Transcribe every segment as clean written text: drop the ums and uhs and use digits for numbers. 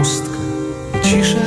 pustkę, ciszę.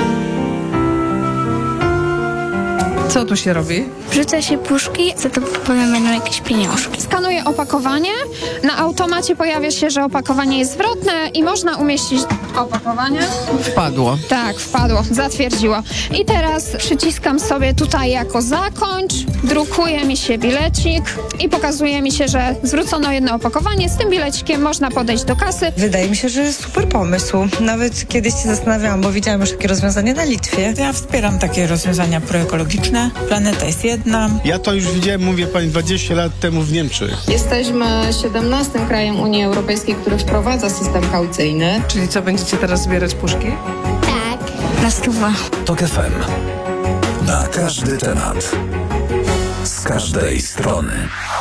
Co tu się robi? Wrzuca się puszki, za to potem będą jakieś pieniążki. Skanuję opakowanie. Na automacie pojawia się, że opakowanie jest zwrotne i można umieścić opakowanie. Wpadło. Tak, wpadło, zatwierdziło. I teraz przyciskam sobie tutaj jako zakończ, drukuje mi się bilecik i pokazuje mi się, że zwrócono jedno opakowanie. Z tym bilecikiem można podejść do kasy. Wydaje mi się, że super pomysł. Nawet kiedyś się zastanawiałam, bo widziałam już takie rozwiązanie na Litwie. Ja wspieram takie rozwiązania proekologiczne. Planeta jest jedna. Ja to już widziałem, mówię pani, 20 lat temu w Niemczech. Jesteśmy 17 krajem Unii Europejskiej, który wprowadza system kaucyjny. Czyli co, będziecie teraz zbierać puszki? Tak. Na 100. TOK FM. Na każdy temat. Z każdej strony.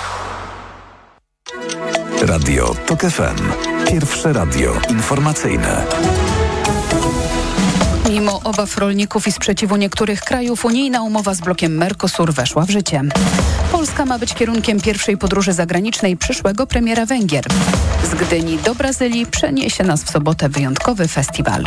Radio TOK FM. Pierwsze radio informacyjne. Mimo obaw rolników i sprzeciwu niektórych krajów, unijna umowa z blokiem Mercosur weszła w życie. Polska ma być kierunkiem pierwszej podróży zagranicznej przyszłego premiera Węgier. Z Gdyni do Brazylii przeniesie nas w sobotę wyjątkowy festiwal.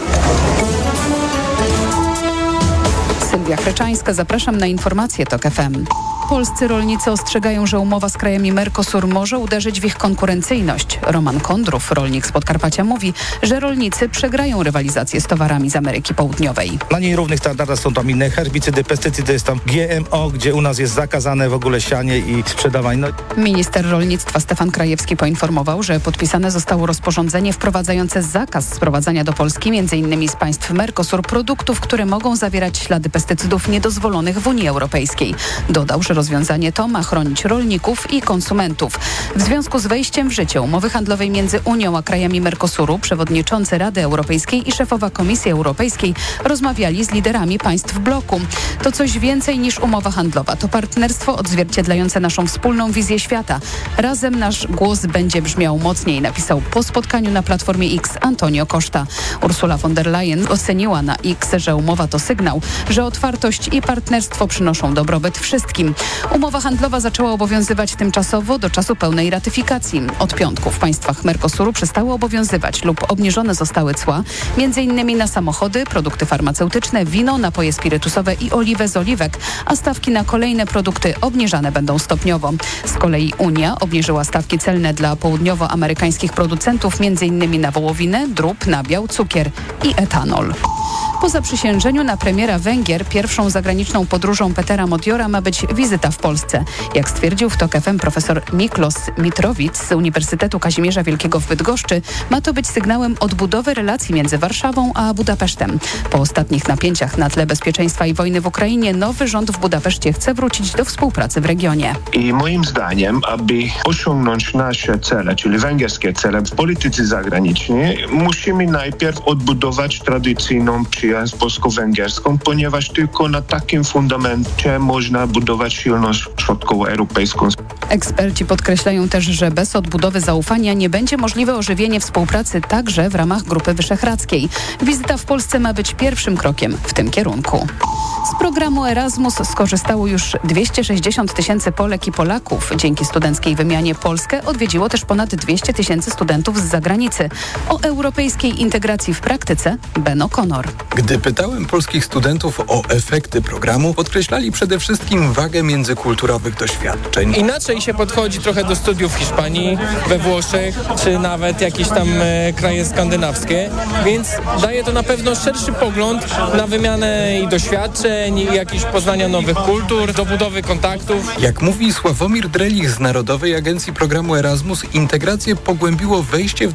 Sylwia Chreczańska, zapraszam na informacje TOK FM. Polscy rolnicy ostrzegają, że umowa z krajami Mercosur może uderzyć w ich konkurencyjność. Roman Kondrów, rolnik z Podkarpacia, mówi, że rolnicy przegrają rywalizację z towarami z Ameryki Południowej. Na nierównych standardach są tam inne herbicydy, pestycydy, jest tam GMO, gdzie u nas jest zakazane w ogóle sianie i sprzedawanie. Minister rolnictwa Stefan Krajewski poinformował, że podpisane zostało rozporządzenie wprowadzające zakaz sprowadzania do Polski m.in. z państw Mercosur produktów, które mogą zawierać ślady pestycydów niedozwolonych w Unii Europejskiej. Dodał, że rozwiązanie to ma chronić rolników i konsumentów. W związku z wejściem w życie umowy handlowej między Unią a krajami Mercosuru przewodniczący Rady Europejskiej i szefowa Komisji Europejskiej rozmawiali z liderami państw bloku. To coś więcej niż umowa handlowa. To partnerstwo odzwierciedlające naszą wspólną wizję świata. Razem nasz głos będzie brzmiał mocniej, napisał po spotkaniu na Platformie X Antonio Costa. Ursula von der Leyen oceniła na X, że umowa to sygnał, że otwartość i partnerstwo przynoszą dobrobyt wszystkim. Umowa handlowa zaczęła obowiązywać tymczasowo do czasu pełnej ratyfikacji. Od piątku w państwach Mercosuru przestały obowiązywać lub obniżone zostały cła, m.in. na samochody, produkty farmaceutyczne, wino, napoje spirytusowe i oliwę z oliwek, a stawki na kolejne produkty obniżane będą stopniowo. Z kolei Unia obniżyła stawki celne dla południowoamerykańskich producentów, m.in. na wołowinę, drób, nabiał, cukier i etanol. Po zaprzysiężeniu na premiera Węgier pierwszą zagraniczną podróżą Petera Modiora ma być wizyta w Polsce. Jak stwierdził w TOK FM profesor Miklos Mitrovic z Uniwersytetu Kazimierza Wielkiego w Bydgoszczy, ma to być sygnałem odbudowy relacji między Warszawą a Budapesztem. Po ostatnich napięciach na tle bezpieczeństwa i wojny w Ukrainie nowy rząd w Budapeszcie chce wrócić do współpracy w regionie. I moim zdaniem, aby osiągnąć nasze cele, czyli węgierskie cele w polityce zagranicznej, musimy najpierw odbudować tradycyjną przyjaźń polsko-węgierską, ponieważ tylko na takim fundamencie można budować silną środkowoeuropejską. Eksperci podkreślają też, że bez odbudowy zaufania nie będzie możliwe ożywienie współpracy także w ramach Grupy Wyszehradzkiej. Wizyta w Polsce ma być pierwszym krokiem w tym kierunku. Z programu Erasmus skorzystało już 260 000 Polek i Polaków. Dzięki studenckiej wymianie Polskę odwiedziło też ponad 200 000 studentów z zagranicy. O europejskiej integracji w praktyce Ben O'Connor. Gdy pytałem polskich studentów o efekty programu, podkreślali przede wszystkim wagę międzykulturowych doświadczeń. Inaczej się podchodzi trochę do studiów w Hiszpanii, we Włoszech, czy nawet jakieś tam kraje skandynawskie, więc daje to na pewno szerszy pogląd na wymianę i doświadczeń, i jakieś poznania nowych kultur, do budowy kontaktów. Jak mówi Sławomir Drelich z Narodowej Agencji Programu Erasmus, integrację pogłębiło wejście w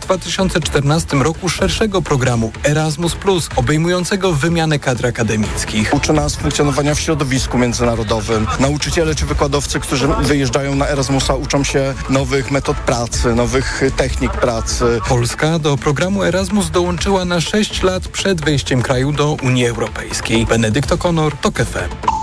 2014 roku szerszego programu Erasmus+, obejmującego wymianę kadr akademickich. Uczy nas funkcjonowania w środowisku międzynarodowym. Nauczyciele czy wykładowcy, którzy wyjeżdżają na Erasmusa, uczą się nowych metod pracy, nowych technik pracy. Polska do programu Erasmus dołączyła na 6 lat przed wejściem kraju do Unii Europejskiej. Benedykt O'Connor, TOK FM.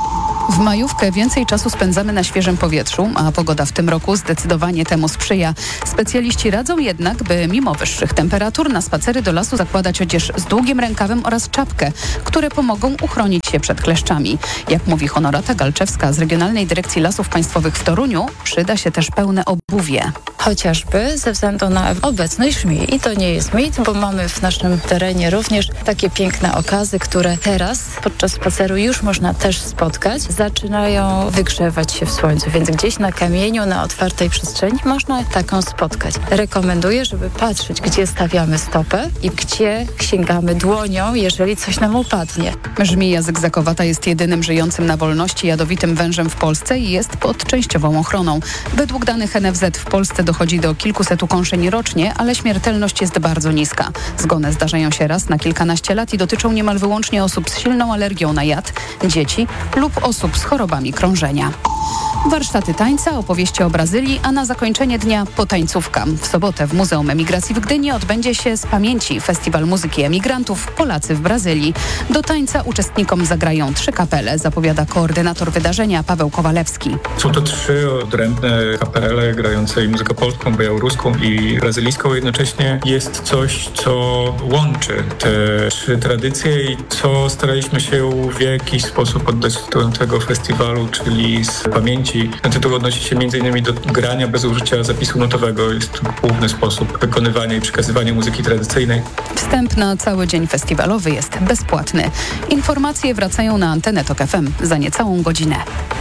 W majówkę więcej czasu spędzamy na świeżym powietrzu, a pogoda w tym roku zdecydowanie temu sprzyja. Specjaliści radzą jednak, by mimo wyższych temperatur na spacery do lasu zakładać odzież z długim rękawem oraz czapkę, które pomogą uchronić się przed kleszczami. Jak mówi Honorata Galczewska z Regionalnej Dyrekcji Lasów Państwowych w Toruniu, przyda się też pełne obuwie. Chociażby ze względu na obecność żmii. I to nie jest mit, bo mamy w naszym terenie również takie piękne okazy, które teraz podczas spaceru już można też spotkać. Zaczynają wygrzewać się w słońcu, więc gdzieś na kamieniu, na otwartej przestrzeni można taką spotkać. Rekomenduję, żeby patrzeć, gdzie stawiamy stopę i gdzie sięgamy dłonią, jeżeli coś nam upadnie. Żmija zygzakowata jest jedynym żyjącym na wolności jadowitym wężem w Polsce i jest pod częściową ochroną. Według danych NFZ w Polsce dochodzi do kilkuset ukąszeń rocznie, ale śmiertelność jest bardzo niska. Zgony zdarzają się raz na kilkanaście lat i dotyczą niemal wyłącznie osób z silną alergią na jad, dzieci lub osób z chorobami krążenia. Warsztaty tańca, opowieści o Brazylii, a na zakończenie dnia potańcówka. W sobotę w Muzeum Emigracji w Gdyni odbędzie się z pamięci Festiwal Muzyki Emigrantów Polacy w Brazylii. Do tańca uczestnikom zagrają 3 kapele, zapowiada koordynator wydarzenia Paweł Kowalewski. Są to 3 odrębne kapele grające i muzykę polską, białoruską i brazylijską. Jednocześnie jest coś, co łączy te 3 tradycje i co staraliśmy się w jakiś sposób oddać do tego festiwalu, czyli z pamięci. Ten tytuł odnosi się m.in. do grania bez użycia zapisu notowego. Jest to główny sposób wykonywania i przekazywania muzyki tradycyjnej. Wstęp na cały dzień festiwalowy jest bezpłatny. Informacje wracają na antenę TOK FM za niecałą godzinę.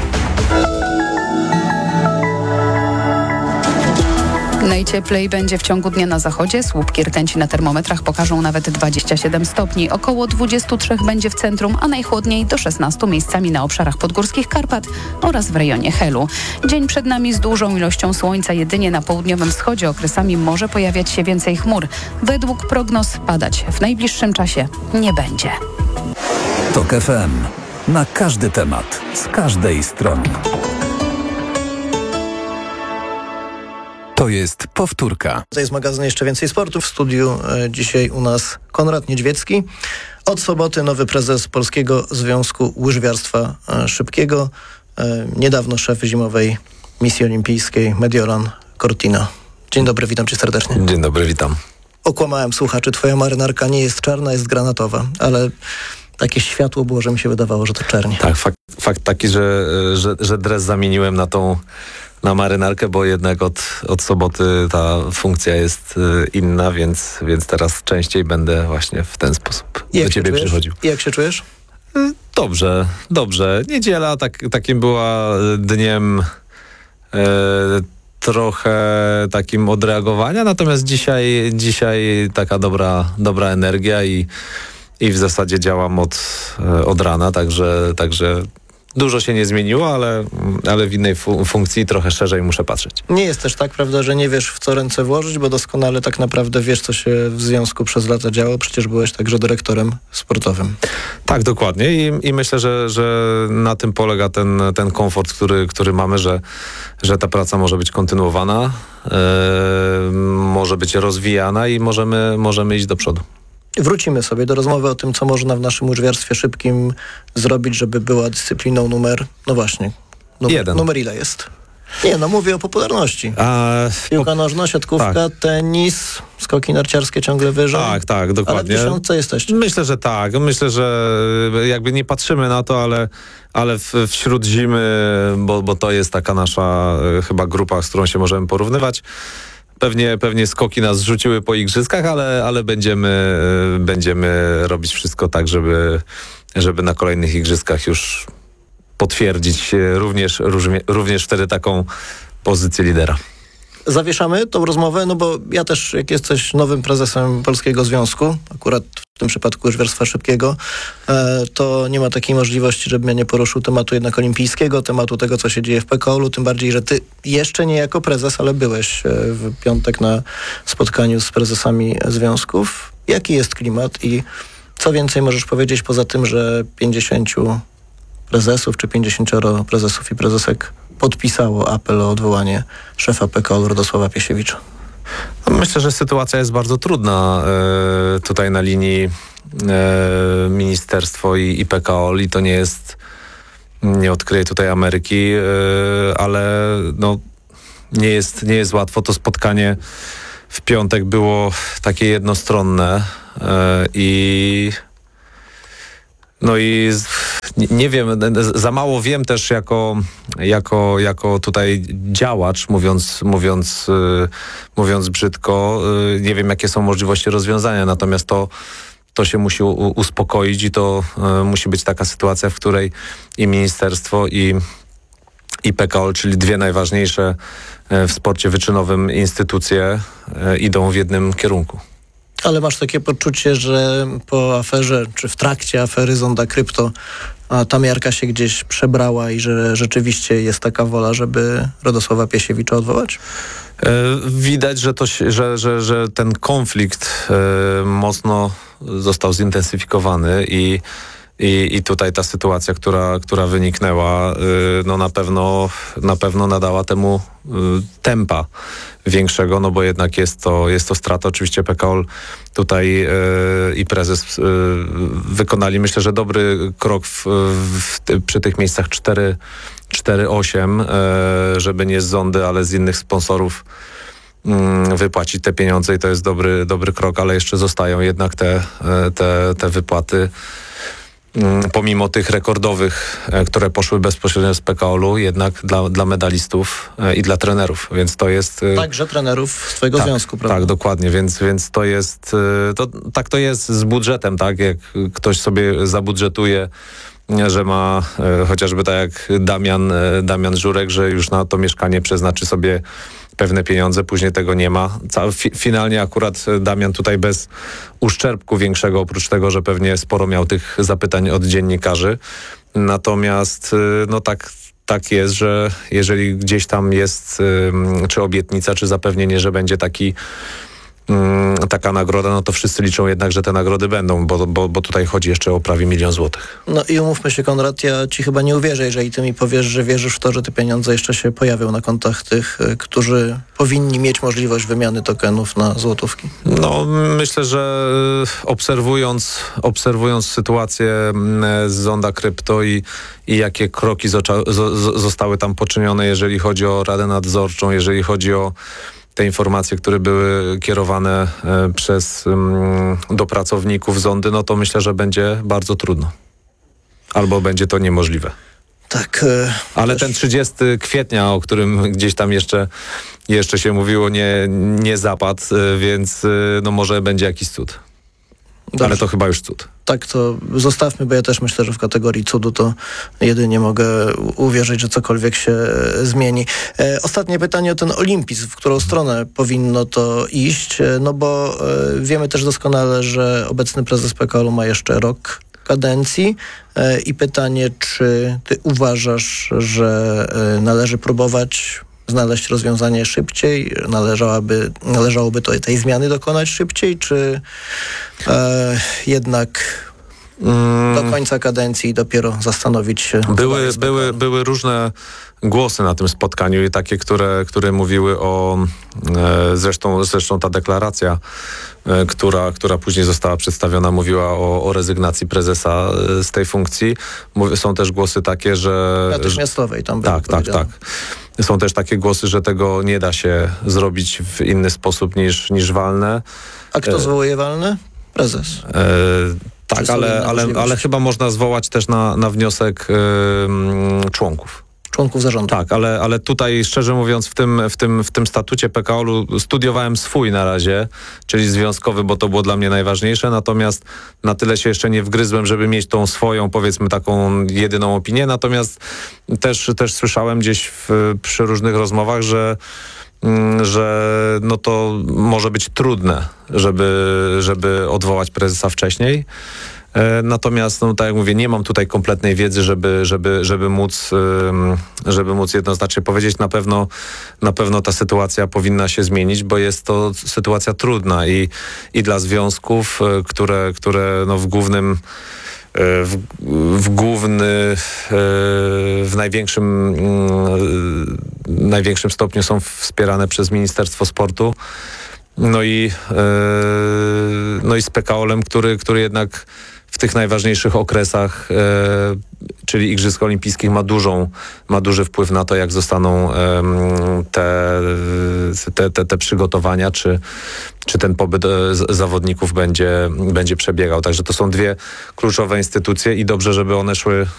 Najcieplej będzie w ciągu dnia na zachodzie. Słupki rtęci na termometrach pokażą nawet 27 stopni. Około 23 będzie w centrum, a najchłodniej do 16 miejscami na obszarach podgórskich Karpat oraz w rejonie Helu. Dzień przed nami z dużą ilością słońca. Jedynie na południowym wschodzie okresami może pojawiać się więcej chmur. Według prognoz padać w najbliższym czasie nie będzie. TOK FM. Na każdy temat, z każdej strony. To jest powtórka. To jest magazyn Jeszcze Więcej Sportu. W studiu dzisiaj u nas Konrad Niedźwiecki. Od soboty nowy prezes Polskiego Związku Łyżwiarstwa Szybkiego. Niedawno szef zimowej misji olimpijskiej Mediolan Cortina. Dzień dobry, witam cię serdecznie. Dzień dobry, witam. Okłamałem słuchaczy, twoja marynarka nie jest czarna, jest granatowa, ale takie światło było, że mi się wydawało, że to czerń. Tak, fakt taki, że dres zamieniłem na marynarkę, bo jednak od soboty ta funkcja jest inna, więc teraz częściej będę właśnie w ten sposób do ciebie przychodził. Jak się czujesz? Dobrze. Niedziela takim była dniem trochę takim odreagowania, natomiast dzisiaj taka dobra energia i w zasadzie działam od rana, także dużo się nie zmieniło, ale w innej funkcji trochę szerzej muszę patrzeć. Nie jest też tak, prawda, że nie wiesz, w co ręce włożyć, bo doskonale tak naprawdę wiesz, co się w związku przez lata działo. Przecież byłeś także dyrektorem sportowym. Tak, dokładnie. I myślę, że na tym polega ten komfort, który mamy, że ta praca może być kontynuowana, może być rozwijana i możemy iść do przodu. Wrócimy sobie do rozmowy o tym, co można w naszym łyżwiarstwie szybkim zrobić, żeby była dyscypliną numer... No właśnie. Numer ile jest? Nie, mówię o popularności. Piłka nożna, siatkówka, tak. Tenis, skoki narciarskie ciągle wyżej. Tak, dokładnie. Ale w 10 jesteście. Myślę, że tak. Myślę, że jakby nie patrzymy na to, ale wśród zimy, bo to jest taka nasza chyba grupa, z którą się możemy porównywać. Pewnie skoki nas zrzuciły po igrzyskach, ale będziemy robić wszystko tak, żeby na kolejnych igrzyskach już potwierdzić również wtedy taką pozycję lidera. Zawieszamy tą rozmowę, bo ja też, jak jesteś nowym prezesem Polskiego Związku, akurat w tym przypadku łyżwiarstwa szybkiego, to nie ma takiej możliwości, żebym ja nie poruszył tematu jednak olimpijskiego, tematu tego, co się dzieje w PKOL-u, tym bardziej, że ty jeszcze nie jako prezes, ale byłeś w piątek na spotkaniu z prezesami związków. Jaki jest klimat i co więcej możesz powiedzieć poza tym, że 50 prezesów czy 50 prezesów i prezesek podpisało apel o odwołanie szefa PKOL Radosława Piesiewicza? Myślę, że sytuacja jest bardzo trudna tutaj na linii ministerstwo i PKOL i to nie jest nie odkryję tutaj Ameryki, ale no, nie jest łatwo. To spotkanie w piątek było takie jednostronne i nie wiem, za mało wiem też jako tutaj działacz, mówiąc brzydko, nie wiem, jakie są możliwości rozwiązania, natomiast to się musi uspokoić i to musi być taka sytuacja, w której i ministerstwo, i PKOL, czyli dwie najważniejsze w sporcie wyczynowym instytucje, idą w jednym kierunku. Ale masz takie poczucie, że po aferze, czy w trakcie afery Zonda Krypto, ta miarka się gdzieś przebrała i że rzeczywiście jest taka wola, żeby Radosława Piesiewicza odwołać? Widać, że ten konflikt mocno został zintensyfikowany i tutaj ta sytuacja, która wyniknęła, no na pewno nadała temu tempa większego, no bo jednak jest to strata. Oczywiście PKOL tutaj i prezes wykonali, myślę, że dobry krok przy tych miejscach 4-8, żeby nie z Zondy, ale z innych sponsorów wypłacić te pieniądze i to jest dobry krok, ale jeszcze zostają jednak te wypłaty. Pomimo tych rekordowych, które poszły bezpośrednio z PKOL-u, jednak dla medalistów i dla trenerów, więc to jest... Także trenerów swojego związku, prawda? Tak, dokładnie, więc to jest... Tak to jest z budżetem, tak? Jak ktoś sobie zabudżetuje, że ma chociażby tak jak Damian Żurek, że już na to mieszkanie przeznaczy sobie pewne pieniądze, później tego nie ma. Finalnie akurat Damian tutaj bez uszczerbku większego, oprócz tego, że pewnie sporo miał tych zapytań od dziennikarzy. Natomiast no tak jest, że jeżeli gdzieś tam jest czy obietnica, czy zapewnienie, że będzie taka nagroda, no to wszyscy liczą jednak, że te nagrody będą, bo tutaj chodzi jeszcze o prawie 1 000 000 złotych. No i umówmy się, Konrad, ja ci chyba nie uwierzę, jeżeli ty mi powiesz, że wierzysz w to, że te pieniądze jeszcze się pojawią na kontach tych, którzy powinni mieć możliwość wymiany tokenów na złotówki. No, myślę, że obserwując sytuację z Zonda Krypto i jakie kroki zostały tam poczynione, jeżeli chodzi o Radę Nadzorczą, jeżeli chodzi o te informacje, które były kierowane do pracowników Zondy, no to myślę, że będzie bardzo trudno. Albo będzie to niemożliwe. Tak. Ale ten 30 kwietnia, o którym gdzieś tam jeszcze się mówiło, nie zapadł, więc no może będzie jakiś cud. Dobrze. Ale to chyba już cud. Tak, to zostawmy, bo ja też myślę, że w kategorii cudu to jedynie mogę uwierzyć, że cokolwiek się zmieni. Ostatnie pytanie o ten olimpizm, w którą stronę powinno to iść, no bo wiemy też doskonale, że obecny prezes PKOL-u ma jeszcze rok kadencji i pytanie, czy ty uważasz, że należy próbować znaleźć rozwiązanie szybciej? Należałoby tej zmiany dokonać szybciej, czy jednak do końca kadencji dopiero zastanowić się? Były różne głosy na tym spotkaniu i takie, które mówiły o... Zresztą ta deklaracja, która później została przedstawiona, mówiła o rezygnacji prezesa z tej funkcji. Są też głosy takie, że... Natychmiastowej tam było Tak. Są też takie głosy, że tego nie da się zrobić w inny sposób niż walne. A kto zwołuje walne? Prezes. Tak, ale chyba można zwołać też na wniosek członków zarządu. Tak, ale tutaj szczerze mówiąc w tym statucie PKOL-u studiowałem swój na razie, czyli związkowy, bo to było dla mnie najważniejsze, natomiast na tyle się jeszcze nie wgryzłem, żeby mieć tą swoją, powiedzmy, taką jedyną opinię, natomiast też słyszałem gdzieś przy różnych rozmowach, że no to może być trudne, żeby odwołać prezesa wcześniej. Natomiast, no tak jak mówię, nie mam tutaj kompletnej wiedzy, żeby móc jednoznacznie powiedzieć. Na pewno ta sytuacja powinna się zmienić, bo jest to sytuacja trudna i dla związków, które no w największym stopniu są wspierane przez Ministerstwo Sportu. No i z PKOL-em, który jednak w tych najważniejszych okresach, czyli Igrzysk Olimpijskich, ma duży wpływ na to, jak zostaną te przygotowania, czy ten pobyt zawodników będzie przebiegał. Także to są dwie kluczowe instytucje i dobrze, żeby one szły